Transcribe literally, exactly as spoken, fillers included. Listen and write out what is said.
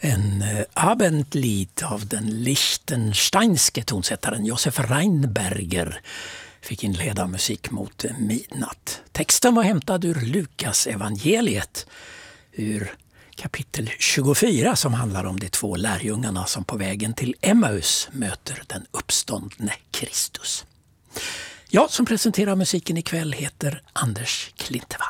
En eh, Abendlied av den liechtensteinske tonsättaren Josef Reinberger fick inleda musik mot midnatt. Texten var hämtad ur Lukas evangeliet, ur kapitel tjugofyra, som handlar om de två lärjungarna som på vägen till Emmaus möter den uppståndne Kristus. Jag som presenterar musiken ikväll heter Anders Klintevall.